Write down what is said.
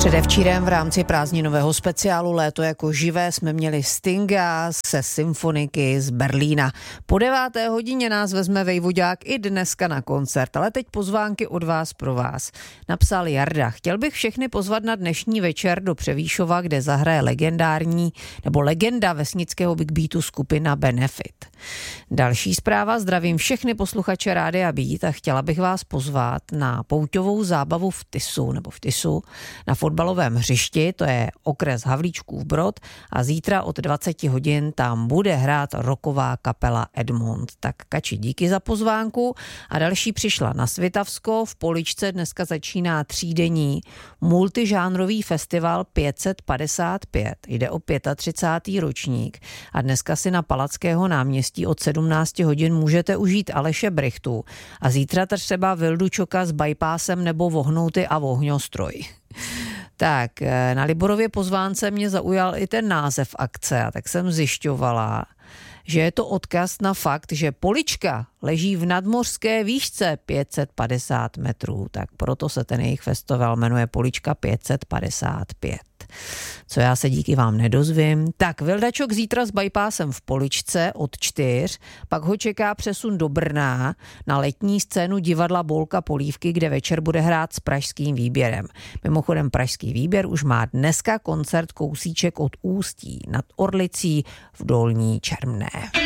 Předevčírem v rámci prázdninového speciálu Léto jako živé jsme měli Stinga se symfoniky z Berlína. Po 9. hodině nás vezme Vejvodák i dneska na koncert, ale teď pozvánky od vás pro vás. Napsal Jarda: chtěl bych všechny pozvat na dnešní večer do Převýšova, kde zahraje legenda vesnického Big Beatu skupina Benefit. Další zpráva: zdravím všechny posluchače Rádia Beat a chtěla bych vás pozvat na pouťovou zábavu v Tisu na fotbalovém hřišti, to je okres Havlíčkův Brod, a zítra od 20 hodin tam bude hrát rocková kapela Edmund. Tak Kači, díky za pozvánku. A další přišla na Svitavsko. V Poličce dneska začíná 3denní multižánrový festival 555. Jde o 35. ročník a dneska si na Palackého náměstí od 17 hodin můžete užít Aleše Brychtu a zítra třeba Vildu Čoka s bypassem nebo Vohnouty a Vohňostroj. Tak, na Liborově pozvánce mě zaujal i ten název akce, a tak jsem zjišťovala, že je to odkaz na fakt, že Polička leží v nadmořské výšce 550 metrů, tak proto se ten jejich festival jmenuje Polička 555. Co já se díky vám nedozvím. Tak, Vildačok zítra s bypassem v Poličce od 4, pak ho čeká přesun do Brna na letní scénu divadla Bolka Polívky, kde večer bude hrát s pražským výběrem. Mimochodem pražský výběr už má dneska koncert kousíček od Ústí nad Orlicí v Dolní Čermné.